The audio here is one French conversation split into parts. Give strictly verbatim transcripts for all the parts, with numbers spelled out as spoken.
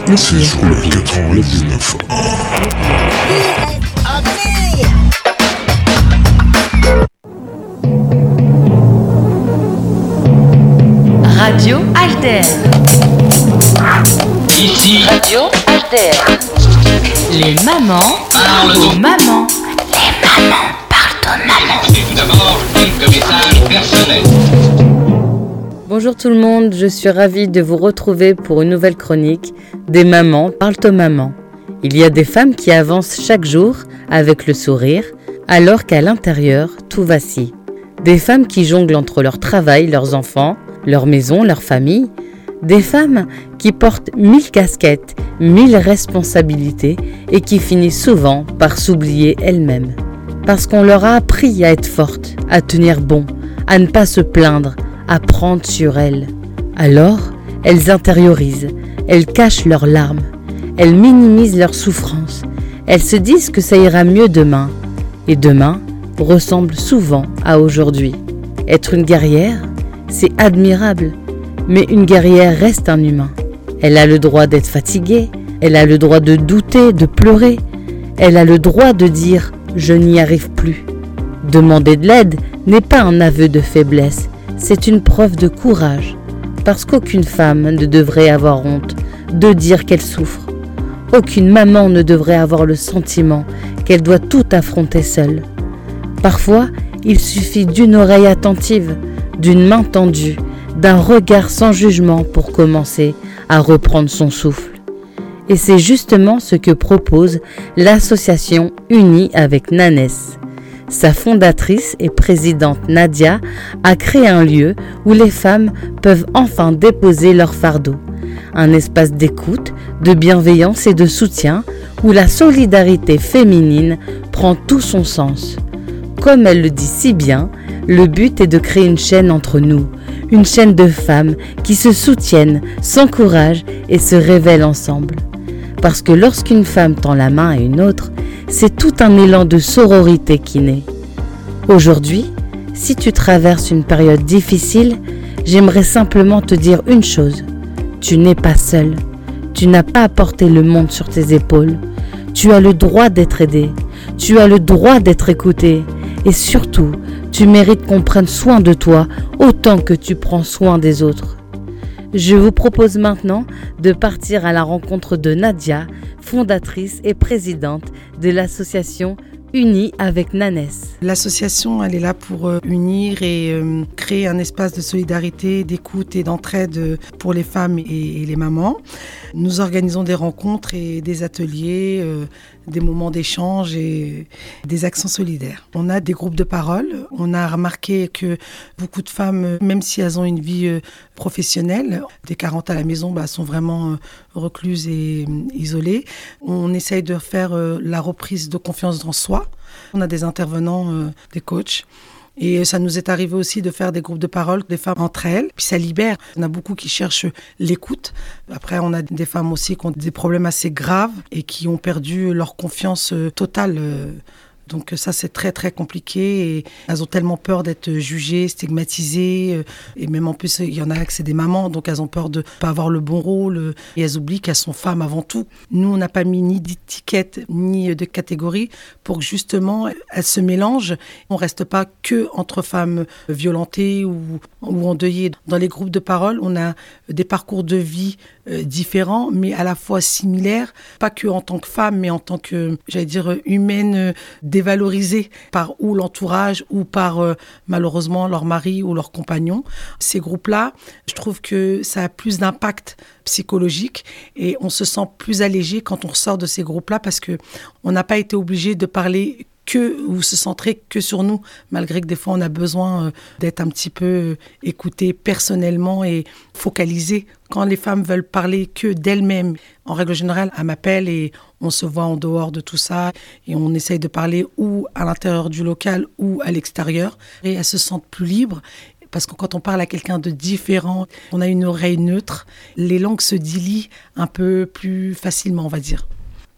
Le c'est sur le quatre-vingt-dix-neuf Radio Alter. Ici Radio Alter. Les mamans parlent aux mamans. Les mamans parlent aux mamans. Tout d'abord, quelques messages personnels. Bonjour tout le monde, je suis ravie de vous retrouver pour une nouvelle chronique des mamans parlent aux mamans. Il y a des femmes qui avancent chaque jour avec le sourire, alors qu'à l'intérieur, tout vacille. Des femmes qui jonglent entre leur travail, leurs enfants, leur maison, leur famille. Des femmes qui portent mille casquettes, mille responsabilités et qui finissent souvent par s'oublier elles-mêmes. Parce qu'on leur a appris à être fortes, à tenir bon, à ne pas se plaindre, à prendre sur elles. Alors, elles intériorisent, elles cachent leurs larmes, elles minimisent leurs souffrances, elles se disent que ça ira mieux demain. Et demain ressemble souvent à aujourd'hui. Être une guerrière, c'est admirable, mais une guerrière reste un humain. Elle a le droit d'être fatiguée, elle a le droit de douter, de pleurer, elle a le droit de dire « je n'y arrive plus ». Demander de l'aide n'est pas un aveu de faiblesse, c'est une preuve de courage, parce qu'aucune femme ne devrait avoir honte de dire qu'elle souffre. Aucune maman ne devrait avoir le sentiment qu'elle doit tout affronter seule. Parfois, il suffit d'une oreille attentive, d'une main tendue, d'un regard sans jugement pour commencer à reprendre son souffle. Et c'est justement ce que propose l'association Unie avec Nanès. Sa fondatrice et présidente Nadia a créé un lieu où les femmes peuvent enfin déposer leur fardeau. Un espace d'écoute, de bienveillance et de soutien où la solidarité féminine prend tout son sens. Comme elle le dit si bien, le but est de créer une chaîne entre nous, une chaîne de femmes qui se soutiennent, s'encouragent et se révèlent ensemble. Parce que lorsqu'une femme tend la main à une autre, c'est tout un élan de sororité qui naît. Aujourd'hui, si tu traverses une période difficile, j'aimerais simplement te dire une chose. Tu n'es pas seule. Tu n'as pas à porter le monde sur tes épaules. Tu as le droit d'être aidée. Tu as le droit d'être écoutée. Et surtout, tu mérites qu'on prenne soin de toi autant que tu prends soin des autres. Je vous propose maintenant de partir à la rencontre de Nadia, fondatrice et présidente de l'association Unie avec Nanès. L'association, elle est là pour euh, unir et euh, créer un espace de solidarité, d'écoute et d'entraide euh, pour les femmes et, et les mamans. Nous organisons des rencontres et des ateliers, euh, des moments d'échange et des actions solidaires. On a des groupes de parole. On a remarqué que beaucoup de femmes, même si elles ont une vie euh, professionnelle, des quarante à la maison, bah, sont vraiment euh, recluses et euh, isolées. On essaye de faire euh, la reprise de confiance en soi. On a des intervenants, euh, des coachs. Et ça nous est arrivé aussi de faire des groupes de parole, des femmes entre elles, puis ça libère. On a beaucoup qui cherchent l'écoute. Après, on a des femmes aussi qui ont des problèmes assez graves et qui ont perdu leur confiance totale. Donc ça, c'est très, très compliqué. Et elles ont tellement peur d'être jugées, stigmatisées. Et même en plus, il y en a que c'est des mamans, donc elles ont peur de ne pas avoir le bon rôle. Et elles oublient qu'elles sont femmes avant tout. Nous, on n'a pas mis ni d'étiquette, ni de catégorie pour que justement, elles se mélangent. On ne reste pas que entre femmes violentées ou, ou endeuillées. Dans les groupes de parole, on a des parcours de vie euh, différents, mais à la fois similaires. Pas que en tant que femme, mais en tant que, j'allais dire, humaine, euh, dévalorisées par ou l'entourage ou par euh, malheureusement leur mari ou leur compagnon. Ces groupes-là, je trouve que ça a plus d'impact psychologique et on se sent plus allégé quand on ressort de ces groupes-là parce qu'on n'a pas été obligé de parler que ou se centrer que sur nous, malgré que des fois on a besoin euh, d'être un petit peu euh, écouté personnellement et focalisé. Quand les femmes veulent parler que d'elles-mêmes, en règle générale, elles m'appellent et on se voit en dehors de tout ça et on essaye de parler ou à l'intérieur du local ou à l'extérieur et elles se sentent plus libres. Parce que quand on parle à quelqu'un de différent, on a une oreille neutre, les langues se dilient un peu plus facilement, on va dire.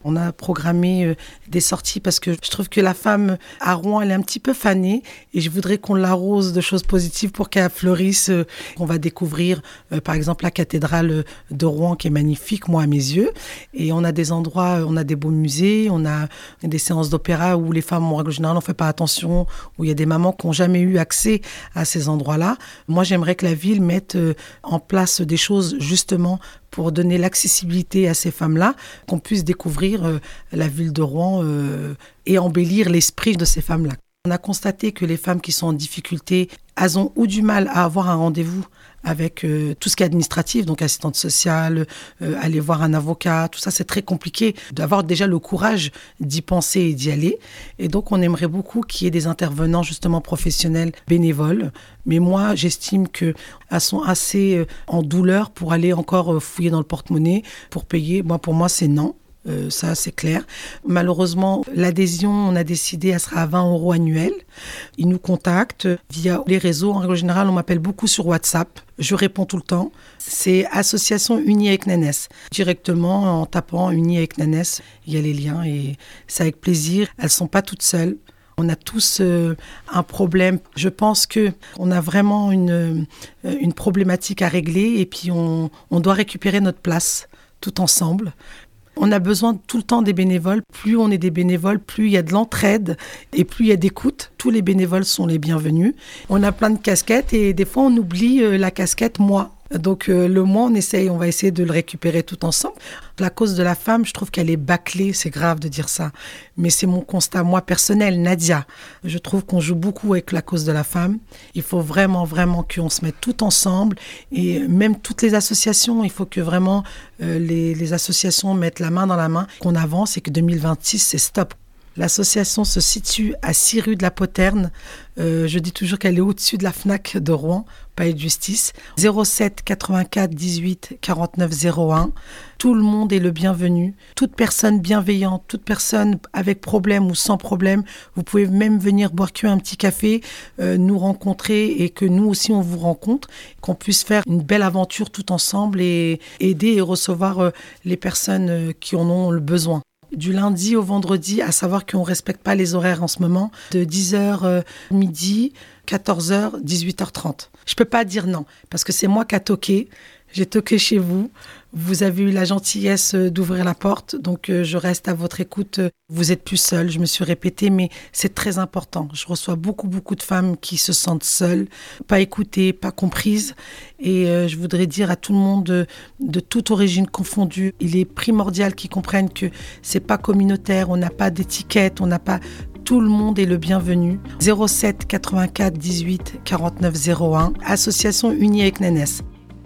On a programmé euh, des sorties parce que je trouve que la femme à Rouen, elle est un petit peu fanée et je voudrais qu'on l'arrose de choses positives pour qu'elle fleurisse. Euh, on va découvrir euh, par exemple la cathédrale de Rouen qui est magnifique, moi à mes yeux. Et on a des endroits, on a des beaux musées, on a des séances d'opéra où les femmes, en règle générale, on fait pas attention, où il y a des mamans qui n'ont jamais eu accès à ces endroits-là. Moi, j'aimerais que la ville mette euh, en place des choses justement pour donner l'accessibilité à ces femmes-là, qu'on puisse découvrir euh, la ville de Rouen euh, et embellir l'esprit de ces femmes-là. On a constaté que les femmes qui sont en difficulté, elles ont ou du mal à avoir un rendez-vous avec euh, tout ce qui est administratif, donc assistante sociale, euh, aller voir un avocat, tout ça, c'est très compliqué d'avoir déjà le courage d'y penser et d'y aller. Et donc, on aimerait beaucoup qu'il y ait des intervenants justement professionnels, bénévoles. Mais moi, j'estime qu'elles sont assez euh, en douleur pour aller encore euh, fouiller dans le porte-monnaie, pour payer. Moi, pour moi, c'est non. Euh, ça, c'est clair. Malheureusement, l'adhésion, on a décidé, elle sera à vingt euros annuels. Ils nous contactent via les réseaux. En règle générale, on m'appelle beaucoup sur WhatsApp. Je réponds tout le temps. C'est Association Unie avec Nanès. Directement, en tapant Unie avec Nanès, il y a les liens et c'est avec plaisir. Elles ne sont pas toutes seules. On a tous euh, un problème. Je pense qu'on a vraiment une, une problématique à régler et puis on, on doit récupérer notre place tout ensemble. On a besoin tout le temps des bénévoles. Plus on est des bénévoles, plus il y a de l'entraide et plus il y a d'écoute. Tous les bénévoles sont les bienvenus. On a plein de casquettes et des fois on oublie euh, la casquette moi. Donc euh, le moi, on essaye, on va essayer de le récupérer tout ensemble. La cause de la femme, je trouve qu'elle est bâclée, c'est grave de dire ça. Mais c'est mon constat, moi, personnel, Nadia. Je trouve qu'on joue beaucoup avec la cause de la femme. Il faut vraiment, vraiment qu'on se mette tout ensemble. Et même toutes les associations, il faut que vraiment euh, les, les associations mettent la main dans la main, qu'on avance et que deux mille vingt-six, c'est stop. L'association se situe à six rue de la Poterne. Euh, je dis toujours qu'elle est au-dessus de la FNAC de Rouen, Palais de Justice. zéro sept quatre-vingt-quatre dix-huit quarante-neuf zéro un. Tout le monde est le bienvenu. Toute personne bienveillante, toute personne avec problème ou sans problème, vous pouvez même venir boire un petit café, euh, nous rencontrer et que nous aussi on vous rencontre, qu'on puisse faire une belle aventure tout ensemble et aider et recevoir euh, les personnes euh, qui en ont le besoin. Du lundi au vendredi, à savoir qu'on ne respecte pas les horaires en ce moment, de dix heures euh, midi, quatorze heures, dix-huit heures trente. Je ne peux pas dire non, parce que c'est moi qui a toqué. J'ai toqué chez vous. Vous avez eu la gentillesse d'ouvrir la porte, donc euh, je reste à votre écoute. Vous êtes plus seul, je me suis répétée, mais c'est très important. Je reçois beaucoup, beaucoup de femmes qui se sentent seules, pas écoutées, pas comprises. Et euh, je voudrais dire à tout le monde, de, de toute origine confondue, il est primordial qu'ils comprennent que c'est pas communautaire, on n'a pas d'étiquette, on n'a pas... Tout le monde est le bienvenu. zéro sept quatre-vingt-quatre dix-huit quarante-neuf zéro un, Association Unie avec Nanès.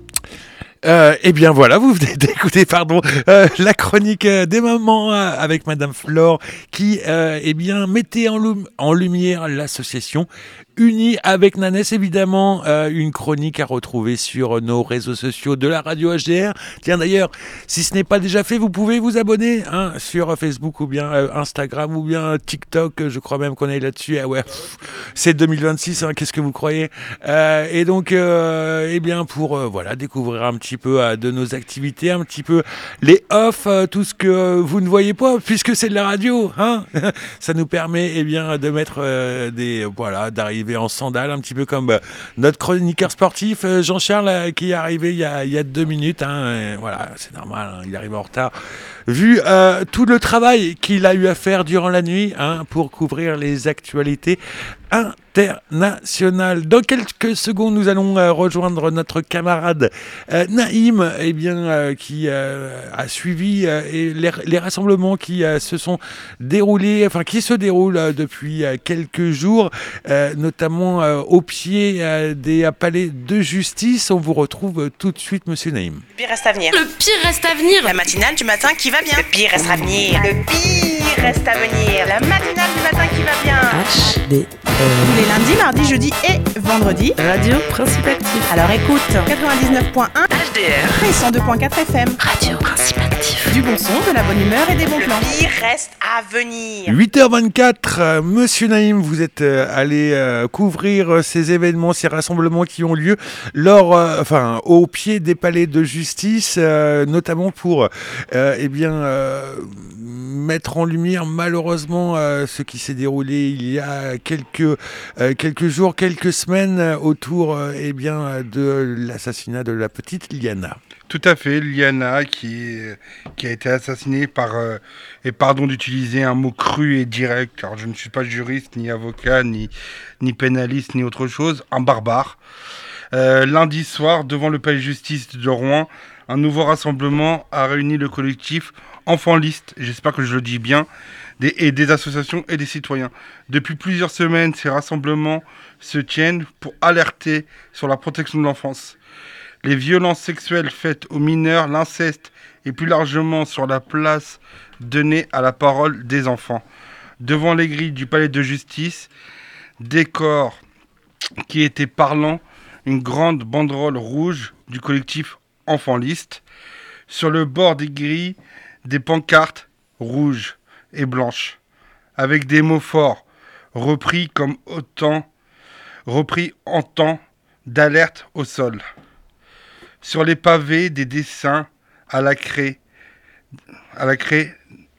Euh, eh bien voilà, vous venez d'écouter pardon euh, la chronique euh, des mamans euh, avec Madame Flore qui euh, eh bien mettait en, lum- en lumière l'association Unie avec Nanès, évidemment euh, une chronique à retrouver sur nos réseaux sociaux de la radio H D R. Tiens d'ailleurs, si ce n'est pas déjà fait, vous pouvez vous abonner hein, sur Facebook ou bien euh, Instagram ou bien TikTok, je crois même qu'on est là-dessus. Ah ouais, pff, c'est deux mille vingt-six, hein, qu'est-ce que vous croyez euh, Et donc, euh, eh bien pour euh, voilà découvrir un petit peu euh, de nos activités, un petit peu les off, euh, tout ce que euh, vous ne voyez pas, puisque c'est de la radio, hein. Ça nous permet eh bien de mettre euh, des voilà d'arriver en sandales, un petit peu comme euh, notre chroniqueur sportif euh, Jean-Charles euh, qui est arrivé il y a, il y a deux minutes. Hein, et voilà, c'est normal, hein, il arrive en retard. Vu euh, tout le travail qu'il a eu à faire durant la nuit hein, pour couvrir les actualités internationales. Dans quelques secondes, nous allons euh, rejoindre notre camarade euh, Naïm, eh bien, euh, qui euh, a suivi euh, et les, les rassemblements qui euh, se sont déroulés, enfin qui se déroulent euh, depuis euh, quelques jours, euh, notamment euh, au pied euh, des palais de justice. On vous retrouve euh, tout de suite, Monsieur Naïm. Le pire reste à venir. Le pire reste à venir. La matinale du matin qui va bien. Le pire reste à venir. Le pire reste à venir. La matinale du matin qui va bien. H D R. Tous les lundis, mardis, jeudis et vendredis. Radio Principe Actif. Alors écoute, quatre-vingt-dix-neuf point un H D R et cent deux point quatre F M. Radio Principe Actif. Du bon son, de la bonne humeur et des bons plans. Le pire reste à venir. huit heures vingt-quatre, euh, Monsieur Naïm, vous êtes euh, allé euh, couvrir euh, ces événements, ces rassemblements qui ont lieu lors, euh, enfin, au pied des palais de justice, euh, notamment pour, euh, eh bien, euh, mettre en lumière malheureusement euh, ce qui s'est déroulé il y a quelques euh, quelques jours, quelques semaines euh, autour, euh, eh bien, de l'assassinat de la petite Liana. Tout à fait, Liana qui, qui a été assassinée par, euh, et pardon d'utiliser un mot cru et direct, car je ne suis pas juriste, ni avocat, ni, ni pénaliste, ni autre chose, un barbare. Euh, lundi soir, devant le palais de justice de Rouen, un nouveau rassemblement a réuni le collectif Enfants Liste, j'espère que je le dis bien, des, et des associations et des citoyens. Depuis plusieurs semaines, ces rassemblements se tiennent pour alerter sur la protection de l'enfance. Les violences sexuelles faites aux mineurs, l'inceste et plus largement sur la place donnée à la parole des enfants. Devant les grilles du palais de justice, décor qui était parlant, une grande banderole rouge du collectif Enfants Liste. Sur le bord des grilles, des pancartes rouges et blanches, avec des mots forts, repris comme autant, repris en temps d'alerte au sol. Sur les pavés, des dessins à la craie, à la craie,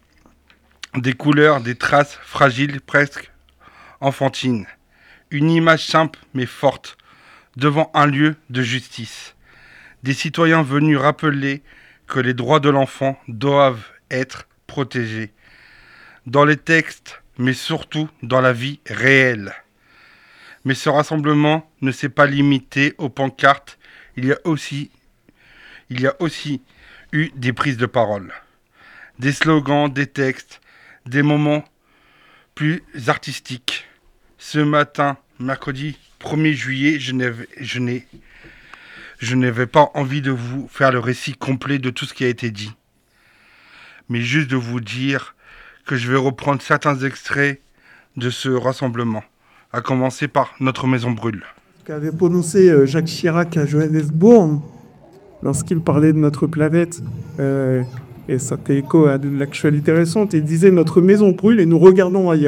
des couleurs, des traces fragiles, presque enfantines. Une image simple mais forte, devant un lieu de justice. Des citoyens venus rappeler que les droits de l'enfant doivent être protégés. Dans les textes, mais surtout dans la vie réelle. Mais ce rassemblement ne s'est pas limité aux pancartes. Il y a aussi, il y a aussi eu des prises de parole, des slogans, des textes, des moments plus artistiques. Ce matin, mercredi premier juillet, je n'avais, je n'ai, je n'avais pas envie de vous faire le récit complet de tout ce qui a été dit, mais juste de vous dire que je vais reprendre certains extraits de ce rassemblement, à commencer par Notre maison brûle. Qu'avait prononcé Jacques Chirac à Johannesburg lorsqu'il parlait de notre planète, euh, et ça fait écho à de l'actualité récente, et disait « Notre maison brûle et nous regardons ailleurs ».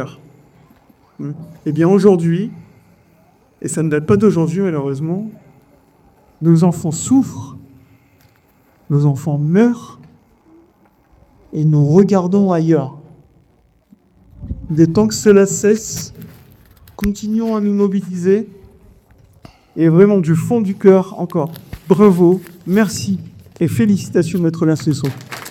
Eh bien aujourd'hui, et ça ne date pas d'aujourd'hui malheureusement, nos enfants souffrent, nos enfants meurent, et nous regardons ailleurs. Dès temps que cela cesse, continuons à nous mobiliser. Et vraiment, du fond du cœur, encore, bravo, merci et félicitations, Maître Lancesson.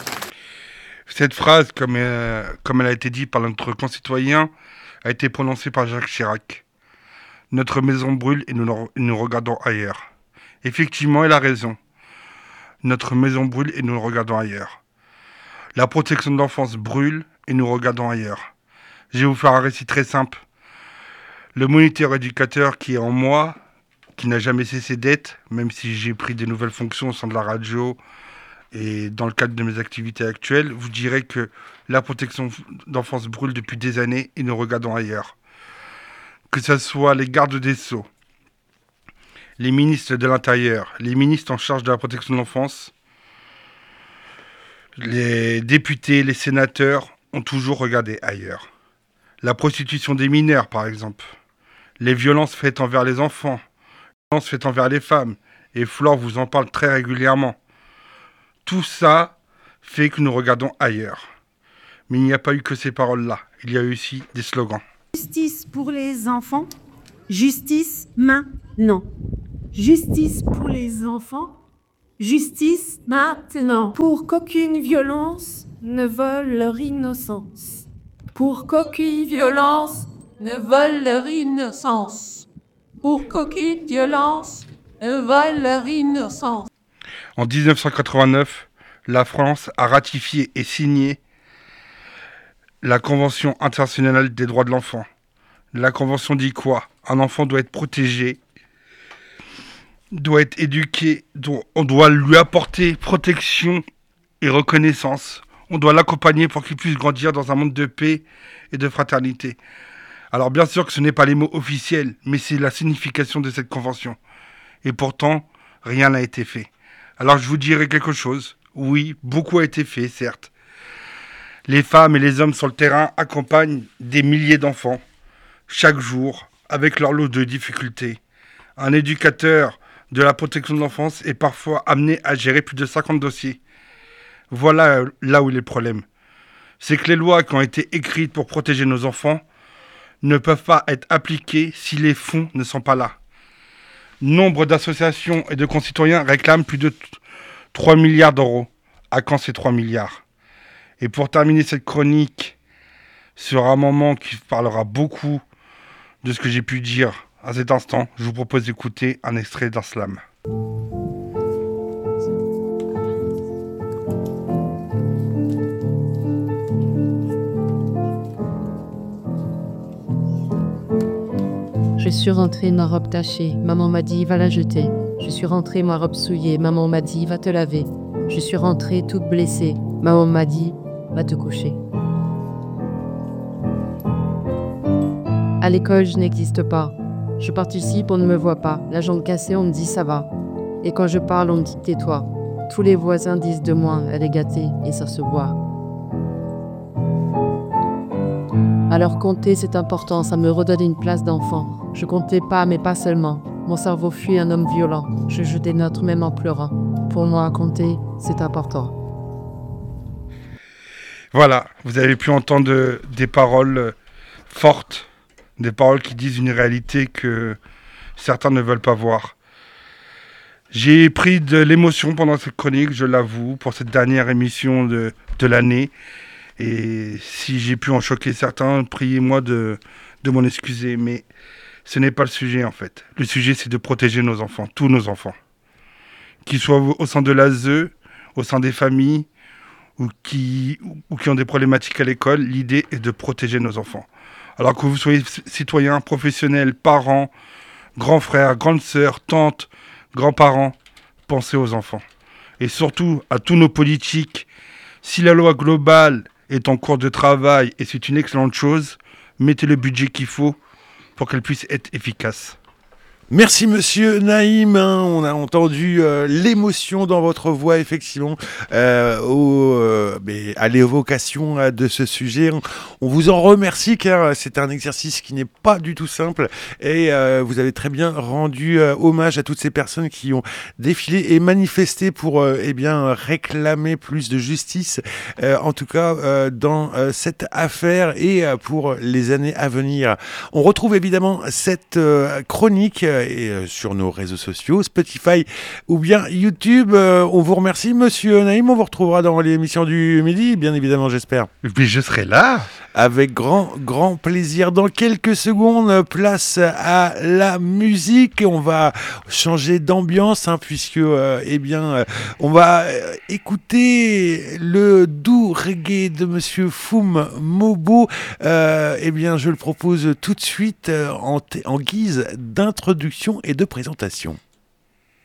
Cette phrase, comme, euh, comme elle a été dite par notre concitoyen, a été prononcée par Jacques Chirac. Notre maison brûle et nous, nous regardons ailleurs. Effectivement, elle a raison. Notre maison brûle et nous regardons ailleurs. La protection de l'enfance brûle et nous regardons ailleurs. Je vais vous faire un récit très simple. Le moniteur éducateur qui est en moi, qui n'a jamais cessé d'être, même si j'ai pris des nouvelles fonctions au sein de la radio et dans le cadre de mes activités actuelles, vous direz que la protection d'enfance brûle depuis des années et nous regardons ailleurs. Que ce soit les gardes des Sceaux, les ministres de l'Intérieur, les ministres en charge de la protection de l'enfance, les députés, les sénateurs ont toujours regardé ailleurs. La prostitution des mineurs, par exemple, les violences faites envers les enfants, faites envers les femmes, et Flore vous en parle très régulièrement. Tout ça fait que nous regardons ailleurs. Mais il n'y a pas eu que ces paroles-là, il y a eu aussi des slogans. Justice pour les enfants, justice maintenant. Justice pour les enfants, justice maintenant. Pour qu'aucune violence ne vole leur innocence. Pour qu'aucune violence ne vole leur innocence. Pour qu'aucune violence ne vole leur innocence. En dix-neuf cent quatre-vingt-neuf, la France a ratifié et signé la Convention internationale des droits de l'enfant. La Convention dit quoi? Un enfant doit être protégé, doit être éduqué, doit, on doit lui apporter protection et reconnaissance. On doit l'accompagner pour qu'il puisse grandir dans un monde de paix et de fraternité. Alors bien sûr que ce n'est pas les mots officiels, mais c'est la signification de cette convention. Et pourtant, rien n'a été fait. Alors je vous dirai quelque chose. Oui, beaucoup a été fait, certes. Les femmes et les hommes sur le terrain accompagnent des milliers d'enfants, chaque jour, avec leur lot de difficultés. Un éducateur de la protection de l'enfance est parfois amené à gérer plus de cinquante dossiers. Voilà là où est le problème. C'est que les lois qui ont été écrites pour protéger nos enfants ne peuvent pas être appliquées si les fonds ne sont pas là. Nombre d'associations et de concitoyens réclament plus de trois milliards d'euros. À quand ces trois milliards ? Et pour terminer cette chronique sur un moment qui parlera beaucoup de ce que j'ai pu dire à cet instant, je vous propose d'écouter un extrait d'un slam. Je suis rentrée, ma robe tachée. Maman m'a dit, va la jeter. Je suis rentrée, ma robe souillée. Maman m'a dit, va te laver. Je suis rentrée, toute blessée. Maman m'a dit, va te coucher. À l'école, je n'existe pas. Je participe, on ne me voit pas. La jambe cassée, on me dit, ça va. Et quand je parle, on me dit, tais-toi. Tous les voisins disent de moi, elle est gâtée, et ça se voit. Alors compter, c'est important, ça me redonne une place d'enfant. Je comptais pas, mais pas seulement. Mon cerveau fuit un homme violent. Je joue des notes même en pleurant. Pour moi, compter, c'est important. Voilà, vous avez pu entendre des paroles fortes, des paroles qui disent une réalité que certains ne veulent pas voir. J'ai pris de l'émotion pendant cette chronique, je l'avoue, pour cette dernière émission de, de l'année. Et si j'ai pu en choquer certains, priez-moi de, de m'en excuser. Mais ce n'est pas le sujet en fait. Le sujet, c'est de protéger nos enfants, tous nos enfants. Qu'ils soient au sein de l'A S E, au sein des familles, ou qui, ou qui ont des problématiques à l'école, l'idée est de protéger nos enfants. Alors que vous soyez citoyen, professionnel, parents, grands frères, grandes sœurs, tantes, grands-parents, pensez aux enfants. Et surtout à tous nos politiques, si la loi globale est en cours de travail et c'est une excellente chose, mettez le budget qu'il faut pour qu'elle puisse être efficace. Merci Monsieur Naïm, hein, on a entendu euh, l'émotion dans votre voix effectivement euh, au, euh, mais à l'évocation euh, de ce sujet. On, on vous en remercie car c'est un exercice qui n'est pas du tout simple et euh, vous avez très bien rendu euh, hommage à toutes ces personnes qui ont défilé et manifesté pour euh, eh bien réclamer plus de justice, euh, en tout cas euh, dans euh, cette affaire et euh, pour les années à venir. On retrouve évidemment cette euh, chronique euh, et euh, sur nos réseaux sociaux, Spotify ou bien YouTube. Euh, on vous remercie, Monsieur Naïm. On vous retrouvera dans l'émission du midi, bien évidemment, j'espère. Mais je serai là. Avec grand, grand plaisir. Dans quelques secondes, place à la musique. On va changer d'ambiance, hein, puisque, euh, eh bien, euh, on va euh, écouter le doux reggae de Monsieur Foum Mobo. Euh, eh bien, je le propose tout de suite euh, en, t- en guise d'introduction et de présentation.